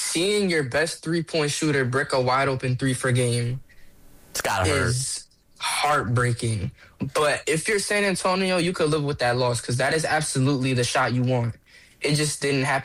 seeing your best 3-point shooter brick a wide open three for game It's gotta hurt. is heartbreaking. But if you're San Antonio, you could live with that loss because that is absolutely the shot you want. It just didn't happen